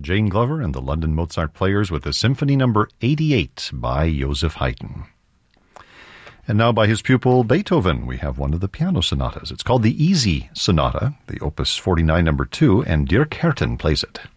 Jane Glover and the London Mozart Players with the Symphony No. 88 by Joseph Haydn. And now by his pupil Beethoven, we have one of the piano sonatas. It's called the Easy Sonata, the Opus 49 No. 2, and Dirk Herten plays it.